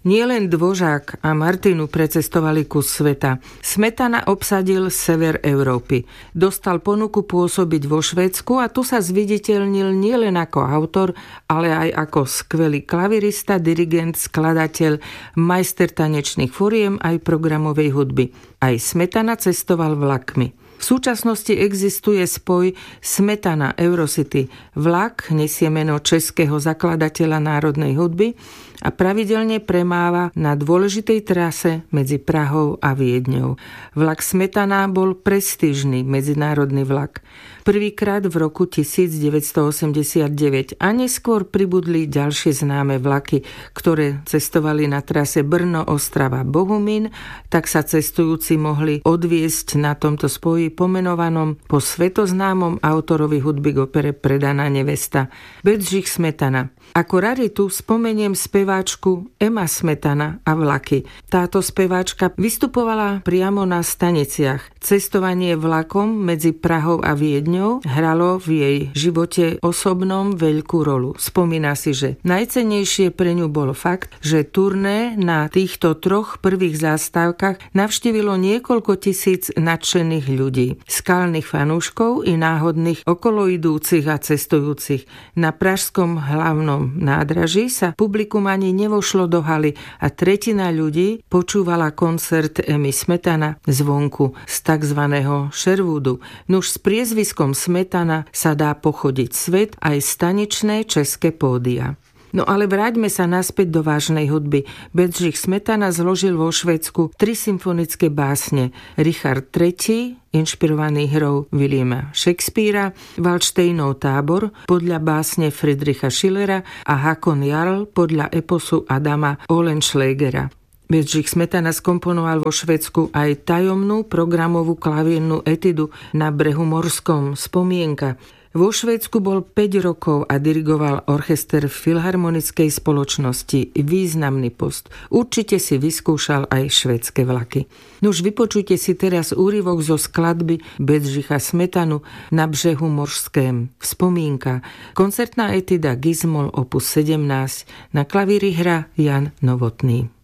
Nielen Dvořák a Martinu precestovali kus sveta. Smetana obsadil sever Európy. Dostal ponuku pôsobiť vo Švédsku a tu sa zviditeľnil nielen ako autor, ale aj ako skvelý klavirista, dirigent, skladateľ, majster tanečných foriem aj programovej hudby. Aj Smetana cestoval vlakmi. V súčasnosti existuje spoj Smetana Eurocity. Vlak nesie meno českého zakladateľa národnej hudby a pravidelne premáva na dôležitej trase medzi Prahou a Viedňou. Vlak Smetana bol prestížny medzinárodný vlak. Prvýkrát v roku 1989 a neskôr pribudli ďalšie známe vlaky, ktoré cestovali na trase Brno-Ostrava-Bohumín, tak sa cestujúci mohli odviesť na tomto spoji pomenovanom po svetoznámom autorovi hudby k opere Predaná nevesta Bedřich Smetana. Ako raritu spomeniem speváčku Ema Smetana a vlaky. Táto speváčka vystupovala priamo na staniciach. Cestovanie vlakom medzi Prahou a Viedňou hralo v jej živote osobnom veľkú rolu. Spomína si, že najcennejšie pre ňu bol fakt, že turné na týchto troch prvých zástavkách navštívilo niekoľko tisíc nadšených ľudí, skalných fanúškov i náhodných okoloidúcich a cestujúcich. Na pražskom hlavnom nádraží sa publikum ani nevošlo do haly a tretina ľudí počúvala koncert Emy Smetana zvonku z takzvaného Sherwoodu. Nuž s priezviskom Smetana sa dá pochodiť svet aj staničné české pódia. No ale vráťme sa naspäť do vážnej hudby. Bedřich Smetana zložil vo Švédsku 3 symfonické básne. Richard III, inšpirovaný hrou Williama Shakespearea, Valdštejnov tábor podľa básne Friedricha Schillera a Hakon Jarl podľa eposu Adama Oehlenschlägera. Bedřich Smetana skomponoval vo Švédsku aj tajomnú programovú klavírnu etidu Na brehu morskom Spomienka. Vo Švédsku bol 5 rokov a dirigoval orchester Filharmonickej spoločnosti. Významný post. Určite si vyskúšal aj švédske vlaky. Nuž vypočujte si teraz úryvok zo skladby Bedřicha Smetanu Na břehu morském Vzpomínka. Koncertná etida Gizmol opus 17. Na klavíri hra Jan Novotný.